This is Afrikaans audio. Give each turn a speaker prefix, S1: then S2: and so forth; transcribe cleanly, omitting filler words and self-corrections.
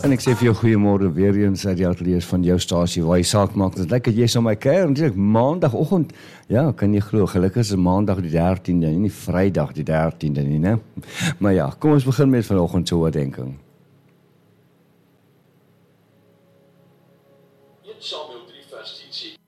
S1: En ek sê vir jou goeiemôre weer eens uit die ateljee van jou stasie waar jy saak maak. Dit lyk dat jy so my kuier natuurlik maandagooggend. Ja, kan jy glo, gelukkig is dit maandag die 13de, nie Vrydag die 13de nie, né? Maar ja, kom ons begin met vanoggend se oordeenking.
S2: 1 Samuel 3 vers 10 sê,